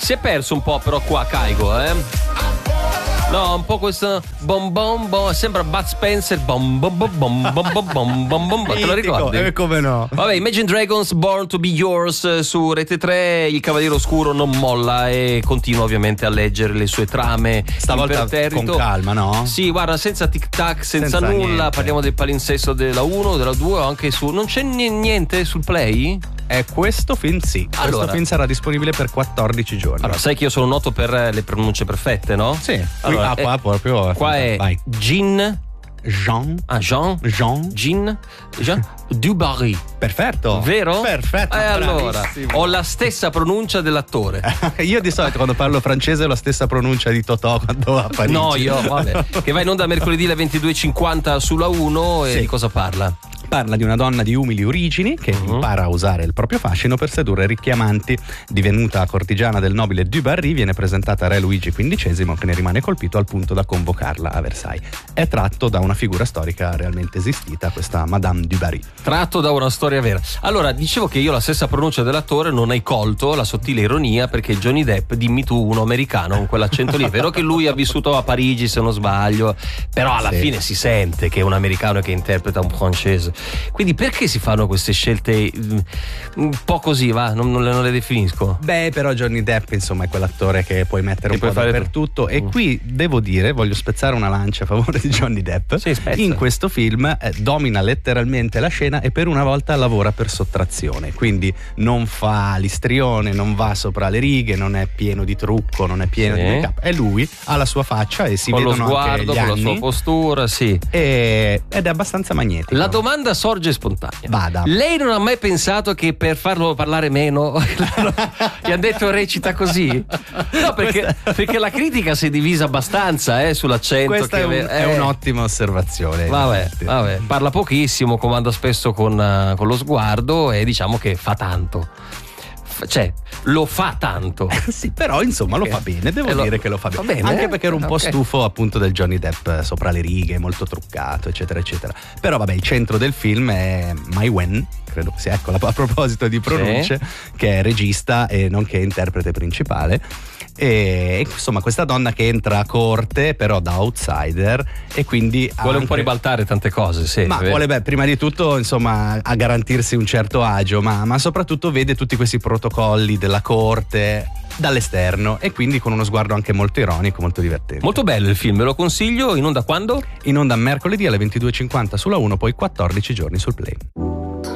Si è perso un po' però qua Kygo, No, un po' questo bom bom bom, sembra Bud Spencer, bom bom bom bom bom bom bom bom, te lo ricordi? Come no? Vabbè, Imagine Dragons, Born to Be Yours su Rete 3, il Cavaliere Oscuro non molla e continua ovviamente a leggere le sue trame. Stavolta con calma, no? Sì, guarda, senza tic tac, senza nulla, niente. parliamo del palinsesto della 1, della 2 o anche su... Non c'è niente sul Play? Questo film sì, Allora. questo film sarà disponibile per 14 giorni. Allora, sai che io sono noto per le pronunce perfette, no? Sì, Allora, qua proprio. Qua è Vai. Jean Jean Dubarry. Perfetto. Vero? Perfetto. Allora, bravissimo. ho la stessa pronuncia dell'attore. Io di solito quando parlo francese ho la stessa pronuncia di Totò quando va a Parigi. No, io, vabbè. Che va in onda mercoledì alle 22.50 sulla 1 e Sì. di cosa parla? Parla di una donna di umili origini che impara a usare il proprio fascino per sedurre ricchi amanti. Divenuta cortigiana del nobile Dubarry, viene presentata a re Luigi XV, che ne rimane colpito al punto da convocarla a Versailles. È tratto da una figura storica realmente esistita, questa Madame Dubarry. Tratto da una storia vera. Allora, dicevo che io la stessa pronuncia dell'attore non hai colto la sottile ironia, perché Johnny Depp, dimmi tu, uno americano con quell'accento lì. È vero che lui ha vissuto a Parigi, se non sbaglio, però alla fine si sente che è un americano che interpreta un francese. Quindi perché si fanno queste scelte un po' così, va? Non le definisco. Beh, però Johnny Depp, insomma, è quell'attore che puoi mettere un po' dappertutto. E qui devo dire, voglio spezzare una lancia a favore di Johnny Depp. Sì, spezza. In questo film domina letteralmente la scena e per una volta lavora per sottrazione. Quindi non fa l'istrione, non va sopra le righe, non è pieno di trucco, non è pieno di make-up. È lui, ha la sua faccia e si con lo vedono sguardo, anche gli con la anni. sua postura, sì. Ed è abbastanza magnetico. La domanda sorge spontanea. Vada. Lei non ha mai pensato che per farlo parlare meno gli hanno detto recita così? No, perché la critica si è divisa abbastanza sull'accento. Questa è un'ottima osservazione. Vabbè, parla pochissimo, comanda spesso con lo sguardo e diciamo che fa tanto. Cioè, lo fa tanto. Sì, però insomma lo fa bene, devo dire che lo fa bene. Anche perché ero un po' stufo appunto del Johnny Depp sopra le righe, molto truccato, eccetera, eccetera. Però vabbè, il centro del film è Mai Wen, credo che sia, ecco, a proposito di pronunce, che è regista e nonché interprete principale. E insomma questa donna che entra a corte però da outsider e quindi vuole un po' ribaltare tante cose, sì, ma vuole prima di tutto insomma a garantirsi un certo agio, ma soprattutto vede tutti questi protocolli della corte dall'esterno e quindi con uno sguardo anche molto ironico, molto divertente. Molto bello il film, ve lo consiglio. In onda quando? In onda mercoledì alle 22.50 sulla 1, poi 14 giorni sul Play.